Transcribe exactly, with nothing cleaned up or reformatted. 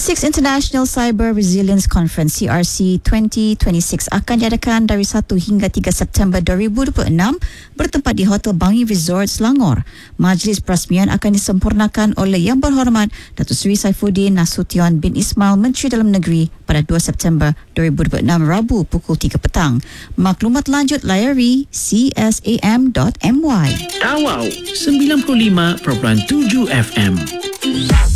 Sixth International Cyber Resilience Conference C R C twenty twenty-six akan diadakan dari satu hingga tiga September dua ribu dua puluh enam bertempat di Hotel Bangi Resort Selangor. Majlis perasmian akan disempurnakan oleh Yang Berhormat Datuk Seri Saifuddin Nasution bin Ismail Menteri Dalam Negeri pada dua September dua ribu dua puluh enam Rabu pukul tiga petang. Maklumat lanjut layari c s a m dot m y. Tawau sembilan puluh lima perpuluhan tujuh F M.